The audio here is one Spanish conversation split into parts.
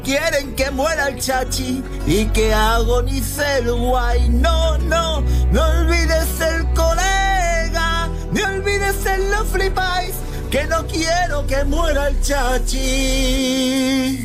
Quieren que muera el chachi y que agonice el guay. No olvides el colega, ni olvides el lo flipáis, que no quiero que muera el chachi.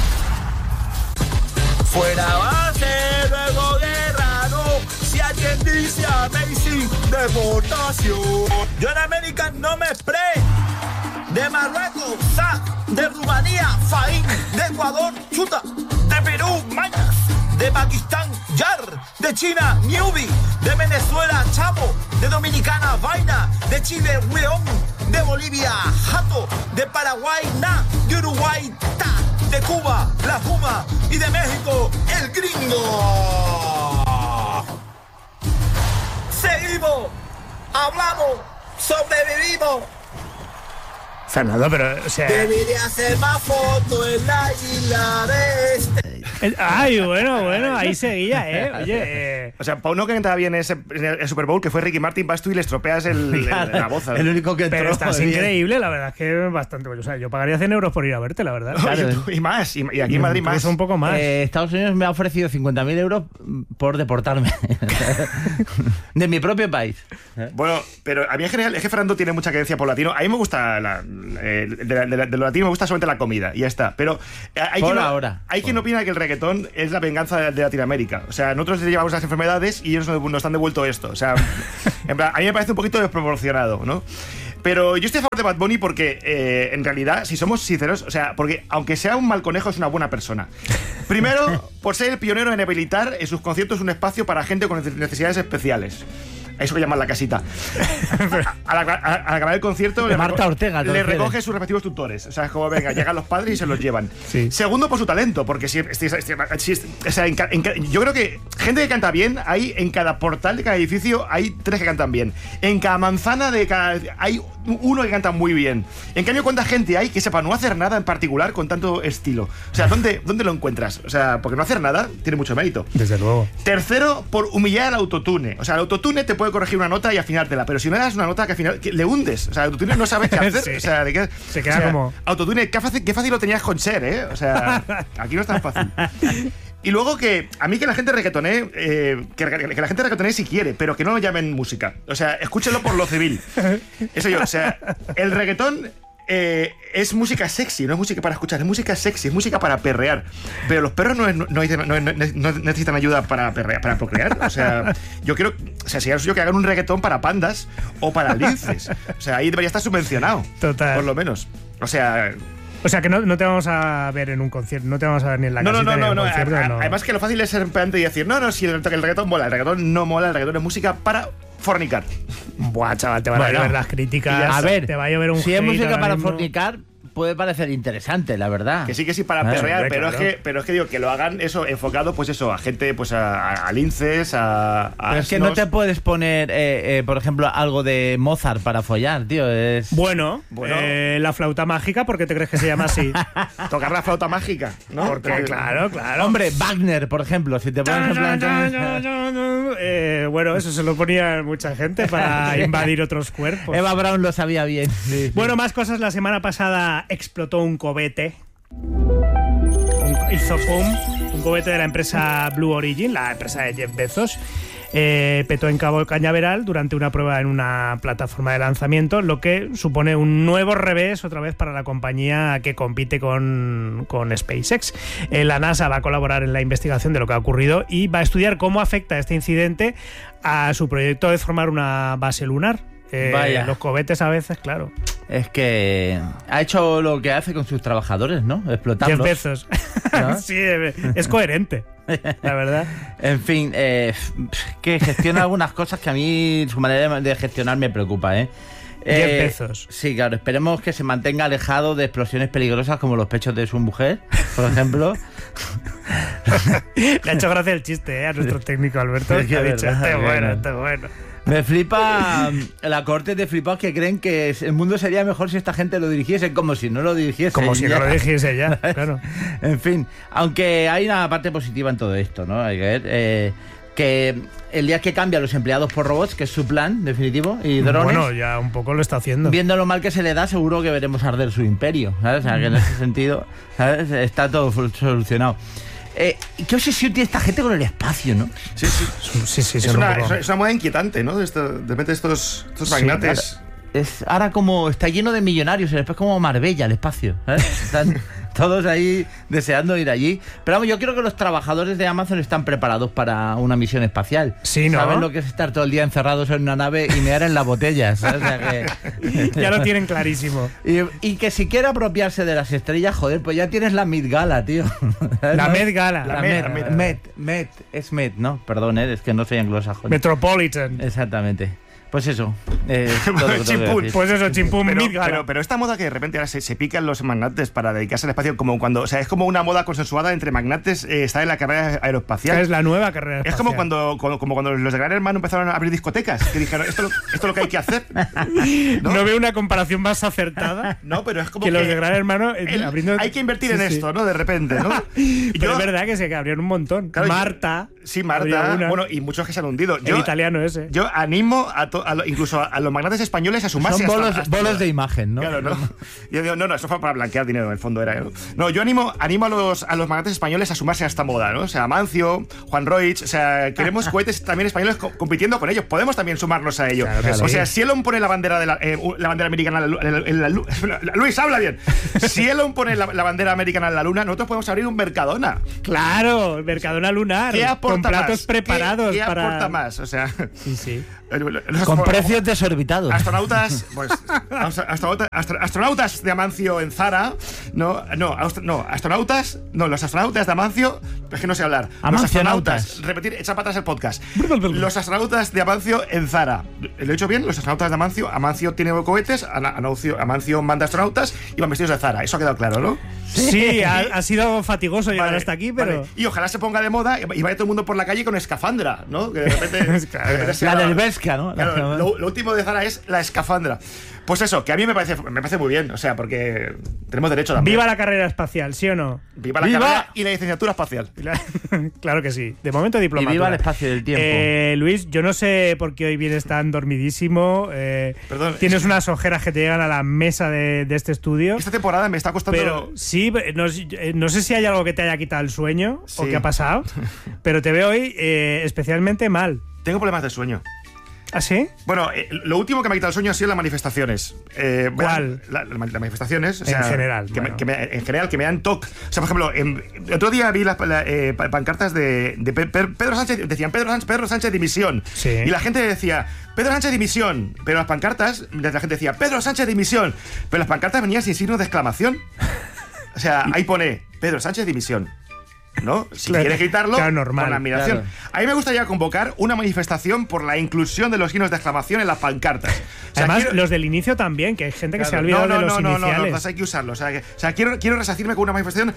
Fuera base, luego guerra, no. Si alguien dice amazing, deportación. Yo en América no me spré. De Marruecos, Zac. De Rumanía, Faín. De Ecuador, Chuta. De Perú, Mañas. De Pakistán, Yar. De China, Newbie. De Venezuela, Chavo. De Dominicana, Vaina. De Chile, León. De Bolivia, Jato. De Paraguay, Na. De Uruguay, Ta. De Cuba, La Juma. Y de México, El Gringo. Seguimos. Hablamos. Sobrevivimos. Fernando, pero, o sea... Debería hacer más fotos en la isla de este. Ay, bueno, ahí seguía, Oye, O sea, para uno que cantaba bien el Super Bowl, que fue Ricky Martin, vas tú y le estropeas la voz. El único que entró. pero estás increíble, la verdad es que es bastante... O sea, yo pagaría 100 euros por ir a verte, la verdad. Claro, y más, y aquí en Madrid más. Un poco más. Estados Unidos me ha ofrecido 50.000 euros por deportarme. De mi propio país. Bueno, pero a mí en general es que Fernando tiene mucha creencia por latino. A mí me gusta de lo latino me gusta solamente la comida y ya está. Pero hay quien opina que el reggaetón es la venganza de Latinoamérica. O sea, nosotros les llevamos las enfermedades y ellos nos han devuelto esto. O sea, en plan, a mí me parece un poquito desproporcionado, ¿no? Pero yo estoy a favor de Bad Bunny porque, en realidad, si somos sinceros, o sea, porque aunque sea un mal conejo, es una buena persona. Primero, por ser el pionero en habilitar en sus conciertos un espacio para gente con necesidades especiales. Eso que llaman la casita. Al acabar el concierto Marta Ortega, le recoge sus respectivos tutores. O sea, es como, venga, llegan los padres y se los llevan. Sí. Segundo, por su talento, porque o sea, yo creo que gente que canta bien, hay en cada portal de cada edificio hay 3 que cantan bien. En cada manzana hay uno que canta muy bien. En cambio, ¿cuánta gente hay que sepa no hacer nada en particular con tanto estilo? O sea, ¿dónde lo encuentras? O sea, porque no hacer nada tiene mucho mérito. Desde luego. Tercero, por humillar al autotune. O sea, el autotune te puede corregir una nota y afinártela, pero si no das una nota que al final le hundes. O sea, el autotune no sabes qué hacer. Sí. O sea, ¿de qué? Se queda como... Autotune, qué fácil lo tenías con Cher, ¿eh? O sea, aquí no es tan fácil. Y luego que a mí que la gente reggaetonee, que la gente reggaetonee si quiere, pero que no lo llamen música. O sea, escúchenlo por lo civil. Eso yo, o sea, el reggaetón es música sexy, no es música para escuchar, es música sexy, es música para perrear. Pero los perros no necesitan ayuda para perrear, para procrear. O sea, yo quiero, o sea, sería suyo que hagan un reggaetón para pandas o para linces. O sea, ahí debería estar subvencionado. Total. Por lo menos. O sea, que no te vamos a ver en un concierto, no te vamos a ver ni en la casita ni en un concierto. Además que lo fácil es ser pedante y decir, no, si el reggaetón mola, el reggaetón no mola, el reggaetón es música para fornicar. Buah, chaval, te van a llover las críticas. A ver, te va a llover un si es hate música para mismo. fornicar, puede parecer interesante, la verdad. Que sí, para perrear, hombre, pero, claro. es que digo, que lo hagan eso enfocado, pues eso, a gente, pues a linces, a Pero es que no te puedes poner, por ejemplo, algo de Mozart para follar, tío. Bueno. La flauta mágica, ¿por qué te crees que se llama así? tocar la flauta mágica, ¿no? Porque, claro. Hombre, Wagner, por ejemplo, si te pones en plan... Bueno, eso se lo ponía mucha gente para invadir otros cuerpos. Eva Braun lo sabía bien. Sí. Bueno, más cosas. La semana pasada explotó un cohete. Hizo pum. Un cohete de la empresa Blue Origin, la empresa de Jeff Bezos. Petó en Cabo Cañaveral durante una prueba en una plataforma de lanzamiento, lo que supone un nuevo revés otra vez para la compañía que compite con SpaceX. La NASA va a colaborar en la investigación de lo que ha ocurrido y va a estudiar cómo afecta este incidente a su proyecto de formar una base lunar. Vaya. Los cohetes a veces, claro. Es que ha hecho lo que hace con sus trabajadores, ¿no? Explotarlos. Jeff Bezos. ¿No? Sí, es coherente, la verdad. En fin, que gestiona algunas cosas que a mí su manera de gestionar me preocupa, ¿eh? Jeff Bezos. Sí, claro, esperemos que se mantenga alejado de explosiones peligrosas como los pechos de su mujer, por ejemplo. Le ha hecho gracia el chiste, a nuestro técnico Alberto. Es que ha dicho, verdad, este bueno. Me flipa la corte de flipados que creen que el mundo sería mejor si esta gente lo dirigiese, como si no lo dirigiese. Como si no lo dirigiese ya, claro. En fin, aunque hay una parte positiva en todo esto, ¿no? Hay que ver que el día que cambia a los empleados por robots, que es su plan definitivo, y drones... Bueno, ya un poco lo está haciendo. Viendo lo mal que se le da, seguro que veremos arder su imperio, ¿sabes? O sea, que en ese sentido, ¿sabes? Está todo solucionado. ¿Qué obsesión tiene esta gente con el espacio, no? Sí. Sí, es una moda inquietante, ¿no? De repente estos magnates... Ahora como está lleno de millonarios, es como Marbella el espacio, ¿sabes? Están todos ahí deseando ir allí. Pero vamos, yo creo que los trabajadores de Amazon están preparados para una misión espacial. Sí, ¿no? Saben lo que es estar todo el día encerrados en una nave y mear en las botellas, ¿sabes? O sea que... Ya lo tienen clarísimo. Y que si quiere apropiarse de las estrellas, joder, pues ya tienes la Met Gala, tío. La Met Gala. La Met. Es Met, ¿no? Perdón, es que no soy anglosajón. Metropolitan. Exactamente. Pues eso. Pues eso, chimpún, pero esta moda que de repente ahora se pican los magnates para dedicarse al espacio, como cuando, o sea, es como una moda consensuada entre magnates, está en la carrera aeroespacial. Es la nueva carrera espacial. Es como cuando los de Gran Hermano empezaron a abrir discotecas, que dijeron, esto es lo que hay que hacer. ¿No veo una comparación más acertada? No, pero es como que los de Gran Hermano abriendo... Hay que invertir en esto, ¿no? De repente, ¿no? Pero es verdad que se abrieron un montón. Claro, Marta. Marta. Bueno, y muchos que se han hundido. El italiano ese. Yo animo incluso a los magnates españoles a sumarse. Son bolos de imagen, ¿no? Claro, ¿no? Yo digo, no, eso fue para blanquear dinero, en el fondo era. No, yo animo a los magnates españoles a sumarse a esta moda, ¿no? O sea, Amancio, Juan Roig, o sea, queremos cohetes también españoles compitiendo con ellos. Podemos también sumarnos a ello. Claro, o sea, si Elon pone la bandera la bandera americana en la luna. Luis, habla bien. Si Elon pone la bandera americana en la luna, nosotros podemos abrir un Mercadona. Claro, el Mercadona lunar. ¿Qué aporta con platos más? preparados. ¿Qué aporta más? O sea. Sí. Con precios desorbitados. Astronautas, pues, astronautas de Amancio en Zara. Los astronautas de Amancio, es que no sé hablar. Los astronautas, repetir, echa para atrás el podcast. Los astronautas de Amancio en Zara. ¿Lo he dicho bien? Los astronautas de Amancio tiene cohetes, Amancio manda astronautas y van vestidos de Zara. Eso ha quedado claro, ¿no? Sí, ha sido fatigoso llegar hasta aquí, pero... Y ojalá se ponga de moda y vaya todo el mundo por la calle con escafandra, ¿no? Que de repente la del Vesca, ¿no? Claro, lo último de Zara es la escafandra. Pues eso, que a mí me parece muy bien, o sea, porque tenemos derecho también. ¡Viva la carrera espacial, sí o no! ¡Viva la carrera y la licenciatura espacial! Claro que sí. De momento diplomatura. Y viva el espacio del tiempo. Luis, yo no sé por qué hoy vienes tan dormidísimo. Perdón. Tienes unas ojeras que te llegan a la mesa de este estudio. Esta temporada me está costando... Pero sí, no sé si hay algo que te haya quitado el sueño o qué ha pasado, pero te veo hoy especialmente mal. Tengo problemas de sueño. ¿Ah, sí? Bueno, lo último que me ha quitado el sueño ha sido las manifestaciones. ¿Cuál? Las manifestaciones. O sea, en general. En general, que me dan toque. O sea, por ejemplo, el otro día vi las pancartas de Pedro Sánchez. Decían Pedro Sánchez dimisión. Sí. Y la gente decía Pedro Sánchez dimisión. Pero las pancartas, la gente decía Pedro Sánchez dimisión. Pero las pancartas venían sin signo de exclamación. O sea, ahí pone Pedro Sánchez dimisión. ¿No? Si quieres gritarlo, normal, con admiración. Claro. A mí me gustaría convocar una manifestación por la inclusión de los signos de exclamación en las pancartas. O sea, además, los del inicio también, que hay gente que se ha olvidado de los iniciales. No, hay que usarlos. O sea, quiero resacirme con una manifestación.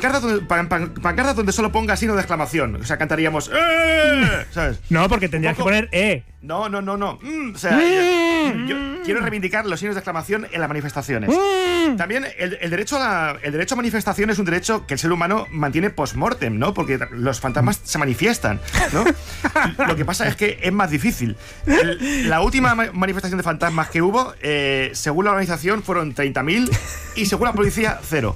Pancartas donde solo ponga signo de exclamación. O sea, cantaríamos ¿sabes? No, porque tendrías que poner No. O sea, yo quiero reivindicar los signos de exclamación en las manifestaciones. También el derecho a manifestación es un derecho que el ser humano mantiene post-mortem, ¿no? Porque los fantasmas se manifiestan, ¿no? Lo que pasa es que es más difícil. La última manifestación de fantasmas que hubo, según la organización, fueron 30.000 y según la policía, 0.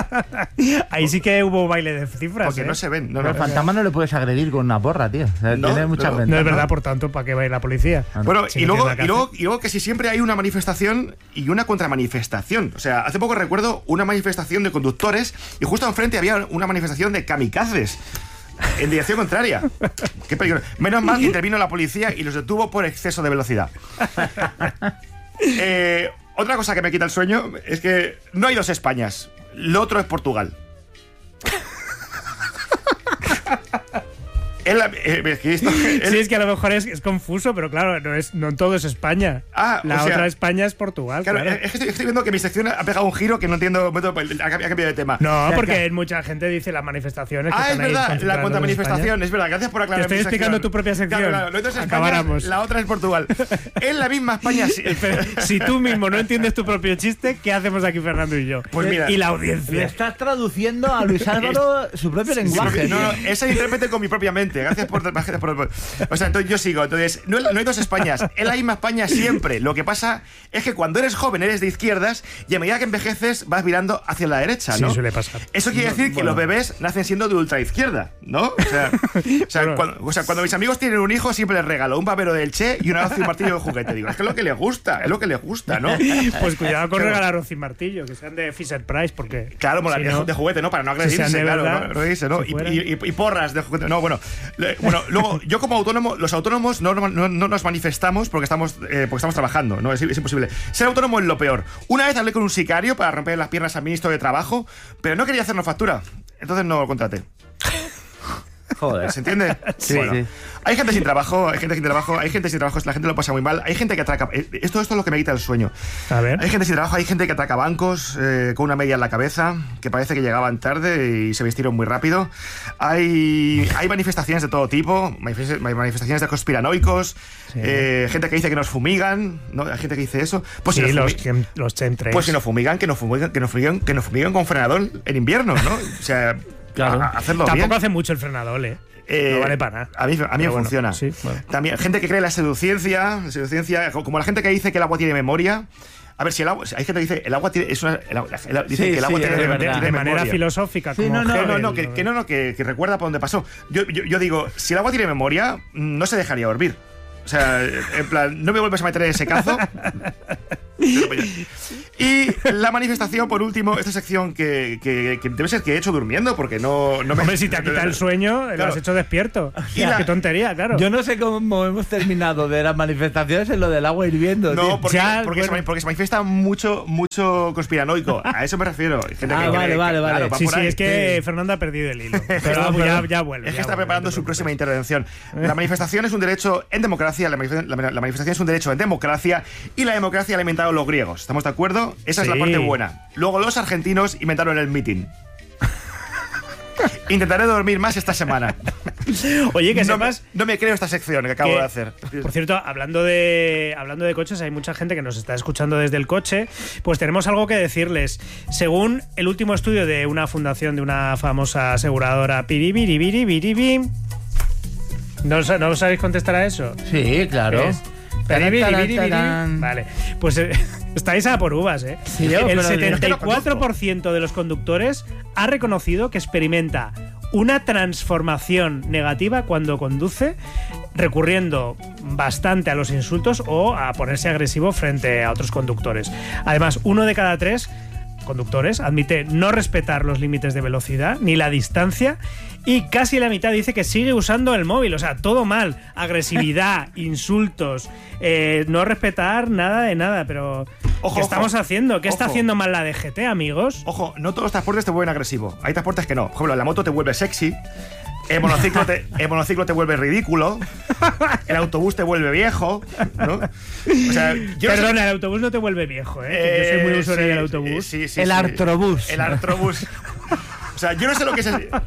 Ahí sí que hubo baile de cifras. Porque no se ven. Los fantasmas no le puedes agredir con una porra, tío. O sea, tiene muchas ventajas. No es verdad, por tanto, ¿para qué va a ir la policía? Bueno, y luego que si siempre hay una manifestación y una contramanifestación. O sea, hace poco recuerdo una manifestación de conductores y justo enfrente había una manifestación de kamikazes en dirección contraria. Qué peligro. Menos mal que intervino la policía y los detuvo por exceso de velocidad. Otra cosa que me quita el sueño es que no hay dos Españas. Lo otro es Portugal. Es que a lo mejor es confuso, pero claro, no todo es España. La otra España es Portugal. Claro. Es que estoy viendo que mi sección ha pegado un giro que no entiendo. Ha cambiado de tema. No, porque mucha gente dice las manifestaciones. Que es verdad, la contramanifestación. Es verdad, gracias por aclarar. Te estoy explicando tu propia sección. Claro. La otra es España, la otra es Portugal. En la misma España. Si tú mismo no entiendes tu propio chiste, ¿qué hacemos aquí Fernando y yo? Pues mira, y la audiencia. Le estás traduciendo a Luis Álvaro su propio lenguaje. No, ese intérprete con mi propia mente. Exactamente, gracias por... O sea, entonces yo sigo. Entonces, no hay dos Españas, es la misma España siempre. Lo que pasa es que cuando eres joven eres de izquierdas y a medida que envejeces vas virando hacia la derecha, ¿no? Sí, suele pasar. Eso quiere decir que los bebés nacen siendo de ultraizquierda, ¿no? O sea, cuando mis amigos tienen un hijo siempre les regalo un babero del Che y un martillo de juguete. Digo, es que es lo que les gusta, ¿no? Pues cuidado con regalar rocín martillo, que sean de Fisher Price, porque... Claro, de juguete, ¿no? Para no agredirse, si claro, verdad, no agredirse, ¿no? Y porras de juguete. No, bueno, luego, yo como autónomo, los autónomos no nos manifestamos porque estamos trabajando, ¿no? Es imposible. Ser autónomo es lo peor. Una vez hablé con un sicario para romper las piernas al ministro de Trabajo, pero no quería hacernos factura, entonces no lo contraté. Joder. ¿Se entiende? Sí, bueno, sí. Hay gente sin trabajo, la gente lo pasa muy mal, hay gente que atraca. Esto es lo que me quita el sueño. A ver. Hay gente sin trabajo, hay gente que atraca bancos con una media en la cabeza, que parece que llegaban tarde y se vistieron muy rápido. Hay manifestaciones de todo tipo, manifestaciones de conspiranoicos, sí. Gente que dice que nos fumigan, ¿no? Hay gente que dice eso. Pues sí, si los chemtrails. Pues si nos fumigan, que nos fumigan con frenador en invierno, ¿no? O sea, claro. Hacerlo Tampoco bien. hace mucho el frenador, no vale para nada. A mí me funciona. Sí, bueno. También gente que cree en la pseudociencia, como la gente que dice que el agua tiene memoria. A ver, si el agua, hay gente que dice el agua tiene, dicen que el agua tiene de manera filosófica. Sí, como que recuerda por dónde pasó. Yo digo, si el agua tiene memoria, no se dejaría hervir. O sea, en plan, no me vuelves a meter en ese cazo. Y la manifestación, por último, esta sección que debe ser que he hecho durmiendo, porque no me... Hombre, si te ha quitado el sueño, claro. Lo has hecho despierto. Qué tontería, claro. Yo no sé cómo hemos terminado de las manifestaciones en lo del agua hirviendo. No, porque se manifiesta mucho conspiranoico. A eso me refiero. Vale. Claro, sí, es que Fernando ha perdido el hilo. Pero ya vuelve. Es que está preparando su próxima intervención. La manifestación es un derecho en democracia, la manifestación es un derecho en democracia, y la democracia ha alimentado los griegos. ¿Estamos de acuerdo? Esa es la parte buena. Luego los argentinos inventaron el meeting. Intentaré dormir más esta semana. Oye, que sepas... No me creo esta sección que acabo de hacer. Por cierto, hablando de coches, hay mucha gente que nos está escuchando desde el coche. Pues tenemos algo que decirles. Según el último estudio de una fundación de una famosa aseguradora, Piribiribiribiribim. ¿No sabéis contestar a eso? Sí, claro. Vale, pues estáis a por uvas, ¿eh? Sí, el 74% de los conductores ha reconocido que experimenta una transformación negativa cuando conduce, recurriendo bastante a los insultos o a ponerse agresivo frente a otros conductores. Además, 1 de cada 3 conductores admite no respetar los límites de velocidad ni la distancia, y casi la mitad dice que sigue usando el móvil. O sea, todo mal. Agresividad, insultos, no respetar nada de nada. Pero ¿qué estamos haciendo? ¿Qué está haciendo mal la DGT, amigos? Ojo, no todos los transportes te vuelven agresivo. Hay transportes que no. Por ejemplo, la moto te vuelve sexy. El monociclo te vuelve ridículo. El autobús te vuelve viejo, ¿no? O sea, Perdona, el autobús no te vuelve viejo, ¿eh? Yo soy muy usuario del autobús. El artrobús. El artrobús. O sea, yo no sé lo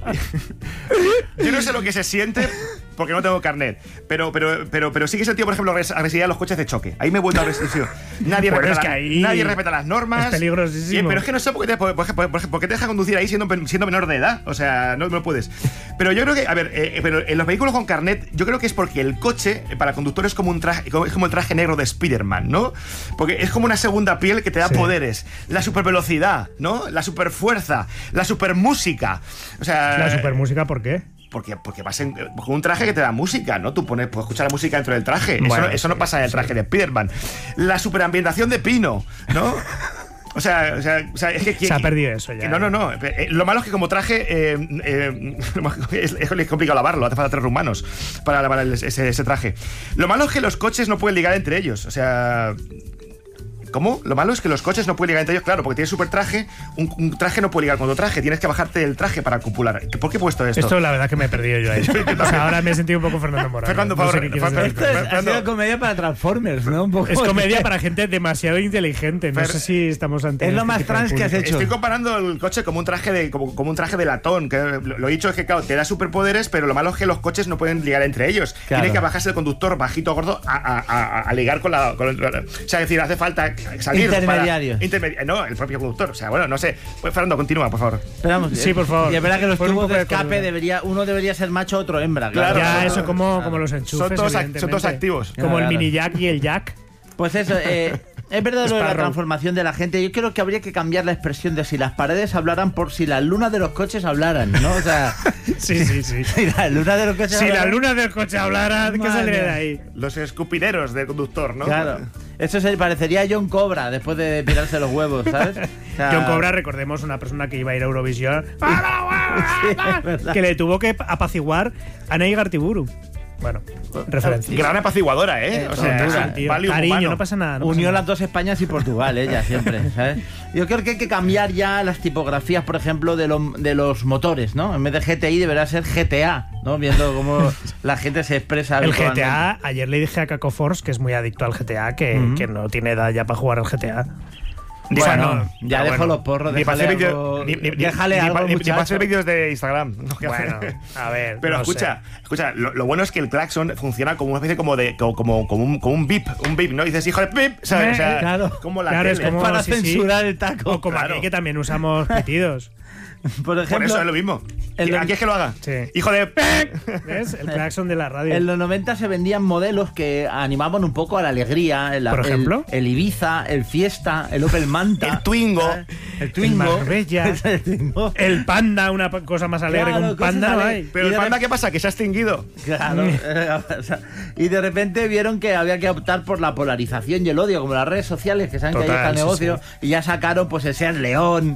que se siente porque no tengo carnet, pero sí que he sentido, por ejemplo, agresividad a los coches de choque. Ahí me he vuelto agresivo. Nadie respeta las normas. Es peligrosísimo. Pero es que no sé por qué te deja conducir ahí siendo menor de edad. O sea, no puedes. Pero yo creo que, a ver, pero en los vehículos con carnet, yo creo que es porque el coche para conductor es como el traje negro de Spider-Man, ¿no? Porque es como una segunda piel que te da poderes. La supervelocidad, ¿no? La superfuerza, la supermúsica. O sea, ¿la supermúsica por qué? Porque vas con un traje que te da música, ¿no? Tú puedes escuchar la música dentro del traje. Bueno, eso no pasa en el traje de Spider-Man. La superambientación de Pino, ¿no? O sea, es que... Se ha perdido eso ya. No. Lo malo es que como traje es complicado lavarlo. Hace falta 3 rumanos para lavar ese traje. Lo malo es que los coches no pueden ligar entre ellos. O sea... ¿Cómo? Lo malo es que los coches no pueden ligar entre ellos, claro, porque tienes super traje, un traje no puede ligar con otro traje, tienes que bajarte el traje para copular. ¿Por qué he puesto esto? Esto la verdad que me he perdido yo ahí. O sea, ahora me he sentido un poco Fernando Morales. Fernando, por favor. Esto ha sido comedia para Transformers, ¿no? Un poco. Es comedia para gente demasiado inteligente. No sé si estamos ante... Es lo más trans que has hecho. Estoy comparando el coche como un traje de latón. Que lo he dicho es que, claro, te da superpoderes, pero lo malo es que los coches no pueden ligar entre ellos. Claro. Tiene que bajarse el conductor bajito gordo a ligar con la... O sea, es decir, hace falta salir intermediarios. No, el propio conductor. O sea, bueno, no sé. Pues, Fernando, continúa, por favor. Esperamos. Sí, por favor. Y es verdad que los Por un tubos poco de de escape cordura. uno debería ser macho, otro hembra. Claro. Ya, eso como los enchufes. Son todos activos. Como el Claro. mini jack y el jack. Pues eso, es verdad lo de la Sparrow. transformación de la gente. Yo creo que habría que cambiar la expresión de si las paredes hablaran por si las lunas de los coches hablaran, ¿no? O sea, Sí. si las lunas de los coches Si la hablaran. luna del coche hablara, ¿qué Madre saldría de mía. ahí? Los escupideros del conductor, ¿no? Claro. Eso se parecería a John Cobra después de tirarse los huevos, ¿sabes? O sea, John Cobra, recordemos, una persona que iba a ir a Eurovisión, es verdad. que le tuvo que apaciguar a Ney Gartiburu. Bueno, referencia. Gran apaciguadora, ¿eh? O sea, Sin duda, es un tío. value Cariño, humano. no pasa nada. no Unió pasa las nada. dos Españas y Portugal, ella siempre, ¿sabes? Yo creo que hay que cambiar ya las tipografías, por ejemplo, de los motores, ¿no? En vez de GTI deberá ser GTA, ¿no? Viendo cómo la gente se expresa. El habitualmente. GTA, ayer le dije a Caco Force, que es muy adicto al GTA, que no tiene edad ya para jugar al GTA. Bueno, ya pero dejo bueno. los porros, Ni para déjale hacer algo, vídeos déjale algo, ni para muchacho. hacer vídeos de Instagram. No, ¿qué Bueno, hacer? a ver. Pero no escucha, lo bueno es que el claxon funciona como una especie como un beep, ¿no? Y dices, hijo de beep, ¿sabes? O sea, Claro. como la Claro, tele. es como para sí, sí. censurar el taco. O como Claro. aquí que también usamos pitidos. Por ejemplo, Por eso es lo mismo. el- ¿A quién es que lo haga? Sí. Hijo de... ¿Ves? El claxon de la radio. en los 90 se vendían modelos que animaban un poco a la alegría. ¿Por ejemplo? El Ibiza, el Fiesta, el Opel Manta. El Twingo. ¿sabes? El Twingo. Marbella. El Twingo. El panda, una cosa más alegre Claro, que un panda cosas no alegres. hay. Pero Y el de panda, rep- ¿qué pasa? Que se ha extinguido. Claro. O sea, y de repente vieron que había que optar por la polarización y el odio, como las redes sociales, que saben que Total, ahí está el sí, negocio, y ya sacaron pues el Seat León,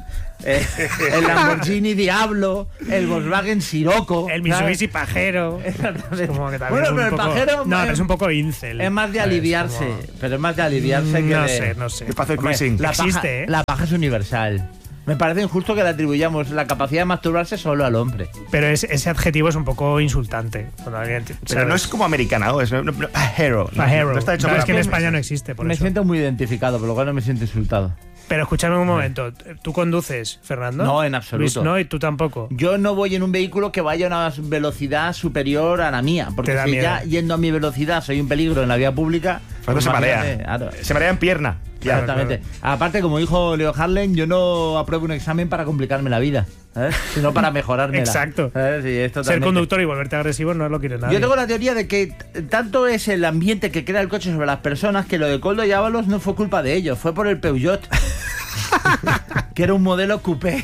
el Lamborghini Diablo, el Volkswagen Sirocco. El ¿sabes? Mitsubishi pajero. Exactamente. Es como que también Bueno, es un pero el poco- pajero No, pero es un poco incel. es más de ¿sabes? aliviarse, Como- pero es más de aliviarse que No de... sé, no sé. Es para hacer Hombre, cruising. la Existe, paja, ¿eh? La paja es universal. Me parece injusto que le atribuyamos la capacidad de masturbarse solo al hombre. Pero ese adjetivo es un poco insultante. Cuando alguien, Pero ¿sabes? no es como americanado, es pajero. Pajero. No está hecho Claro, para... es que en España no existe, por Me eso. siento muy identificado, por lo cual no me siento insultado. Pero escúchame un momento. ¿Tú conduces, Fernando? No, en absoluto. Luis, no, y tú tampoco. Yo no voy en un vehículo que vaya a una velocidad superior a la mía, porque Te da si miedo. ya yendo a mi velocidad soy un peligro en la vía pública... Cuando se marea. imagínate, claro. Se marea en pierna. Ya, Exactamente. Aparte, como dijo Leo Harlem, yo no apruebo un examen para complicarme la vida, ¿sabes? Sino para mejorármela. Exacto. ¿sabes? Sí, es Ser totalmente. conductor y volverte agresivo no lo quiere nadie. Yo tengo la teoría de que tanto es el ambiente que crea el coche sobre las personas que lo de Koldo y Ábalos no fue culpa de ellos, fue por el Peugeot, que era un modelo coupé.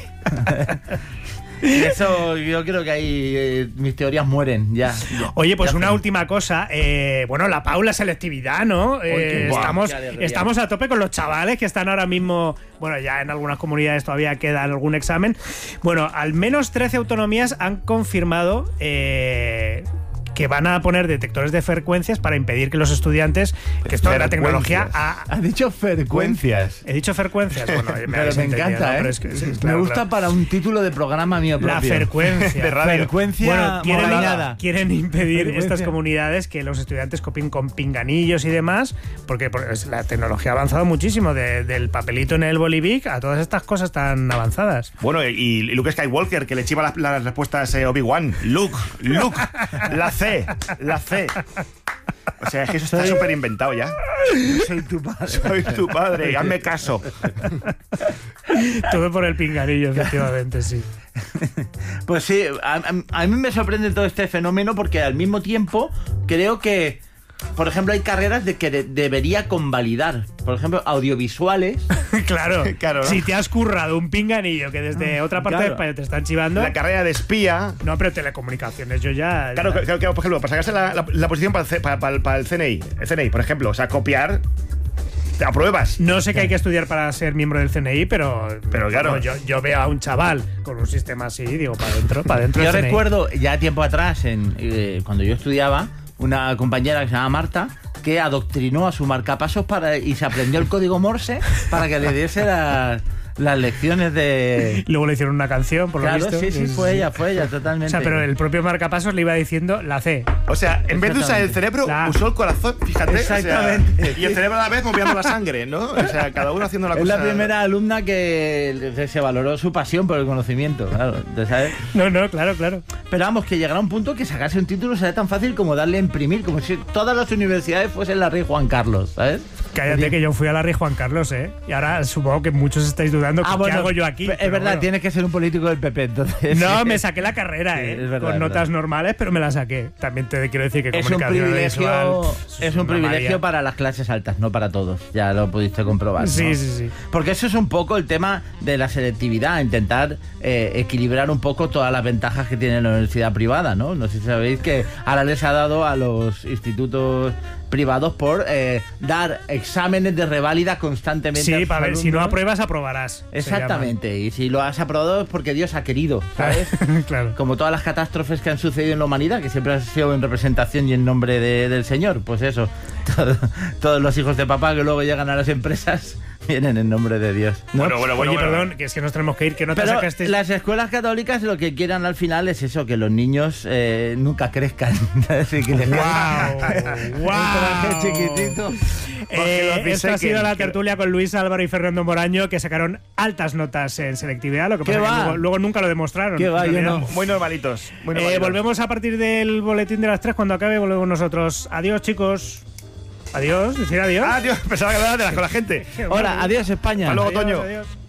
Y eso, yo creo que ahí mis teorías mueren ya. Oye, pues Ya una fue. última cosa. Bueno, la Paula selectividad, ¿no? qué guau, estamos, qué alegría. estamos a tope con los chavales que están ahora mismo. Bueno, ya en algunas comunidades todavía queda algún examen. Bueno, al menos 13 autonomías han confirmado que van a poner detectores de frecuencias para impedir que los estudiantes. Que esto la tecnología. Ha dicho frecuencias. He dicho frecuencias. Bueno, Pero habéis me entendido, encanta, ¿no? ¿eh? Pero es que, sí, Me claro, gusta claro. para un título de programa mío propio. La frecuencia. De radio. Frecuencia Bueno, modulada. quieren impedir Frecuencia. estas comunidades que los estudiantes copien con pinganillos y demás, porque la tecnología ha avanzado muchísimo, del papelito en el bolivic a todas estas cosas tan avanzadas. Bueno, y Luke Skywalker, que le chiva las respuestas Obi-Wan. Luke, la C. O sea, es que eso está súper inventado ya. Soy tu padre. Soy tu padre, hazme caso. Todo por el pinganillo, efectivamente, sí. Pues sí, a mí me sorprende todo este fenómeno porque al mismo tiempo creo que, por ejemplo, hay carreras de que debería convalidar. Por ejemplo, audiovisuales. Claro, Claro, ¿no? si te has currado un pinganillo que desde otra parte claro. de España te están chivando. La carrera de espía. No, pero telecomunicaciones, yo ya. Claro, por ejemplo, para sacarse la posición para el CNI, por ejemplo, o sea, copiar, te apruebas. No sé qué hay que estudiar para ser miembro del CNI, pero claro. yo veo a un chaval con un sistema así y digo, para adentro. Yo del CNI. recuerdo ya tiempo atrás, cuando yo estudiaba, una compañera que se llama Marta, que adoctrinó a su marcapasos y se aprendió el código Morse para que le diese las lecciones de... Luego le hicieron una canción, por Claro, lo visto. sí, fue ella, totalmente. O sea, pero el propio marcapasos le iba diciendo la C. O sea, en vez de usar el cerebro, usó el corazón, fíjate. Exactamente. O sea, y el cerebro a la vez moviendo la sangre, ¿no? O sea, cada uno haciendo la Es cosa. la primera alumna que se valoró su pasión por el conocimiento, claro, ¿sabes? No, claro. Pero vamos, que llegará un punto que sacarse un título será tan fácil como darle a imprimir, como si todas las universidades fuesen la Rey Juan Carlos, ¿sabes? Cállate, que yo fui a la Rey Juan Carlos, ¿eh? Y ahora supongo que muchos estáis dudando qué hago yo aquí. Es verdad, tienes que ser un político del PP, entonces. No, me saqué la carrera, Sí, ¿eh? es verdad, con notas normales, pero me la saqué. También te quiero decir que es un comunicación privilegio, visual, es un privilegio para las clases altas, no para todos. Ya lo pudiste comprobar, ¿no? Sí, sí, sí. Porque eso es un poco el tema de la selectividad, intentar equilibrar un poco todas las ventajas que tiene la universidad privada, ¿no? No sé si sabéis que ahora les ha dado a los institutos privados por dar exámenes de reválida constantemente. Sí, a sus para ver, si no alumnos. apruebas, aprobarás. Exactamente, y si lo has aprobado es porque Dios ha querido, ¿sabes? Claro. Como todas las catástrofes que han sucedido en la humanidad, que siempre han sido en representación y en nombre del Señor, pues eso, todos los hijos de papá que luego llegan a las empresas vienen en nombre de Dios, ¿no? Oye, perdón, que es que nos tenemos que ir, que no te Pero sacaste. las escuelas católicas lo que quieran al final es eso, que los niños nunca crezcan. Así que les ¡Wow! chiquitito. Esta ha sido la tertulia con Luis Álvaro y Fernando Moraño, que sacaron altas notas en selectividad, lo que pasa es que luego nunca lo demostraron. ¿Qué va? Yo no. Muy normalitos. Volvemos a partir del boletín de las 3, cuando acabe volvemos nosotros. Adiós, chicos. Adiós, decir adiós. Adiós, pensaba que hablabas con la gente. Hola, adiós España. Hasta luego, Adiós, Toño. adiós.